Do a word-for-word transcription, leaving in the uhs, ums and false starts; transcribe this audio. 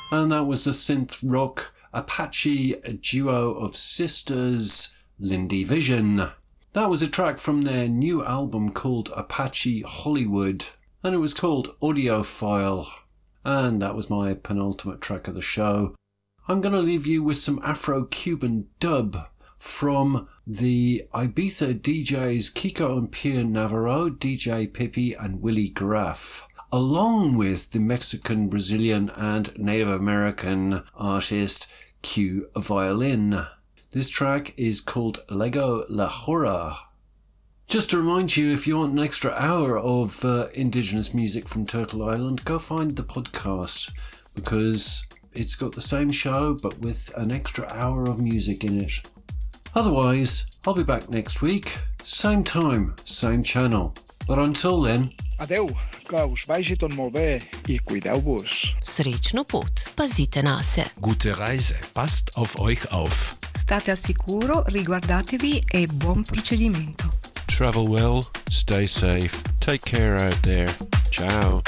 And that was the synth rock Apache duo of sisters, Lindy Vision. That was a track from their new album called Apache Hollywood, and it was called Audiophile. And that was my penultimate track of the show. I'm going to leave you with some Afro-Cuban dub from the Ibiza D Js Kiko and Pierre Navarro, D J Pippi and Willie Graff, along with the Mexican, Brazilian and Native American artist Q Violin. This track is called Lego La Hora. Just to remind you, if you want an extra hour of uh, indigenous music from Turtle Island, go find the podcast, because it's got the same show but with an extra hour of music in it. Otherwise, I'll be back next week, same time, same channel. But until then... Adeu, que us vagi tot molt bé i cuideu-vos. Srečno pot, pazite na se. Gute Reise, passt auf euch auf. State al sicuro, riguardatevi e buon procedimento. Travel well, stay safe, take care out there. Ciao.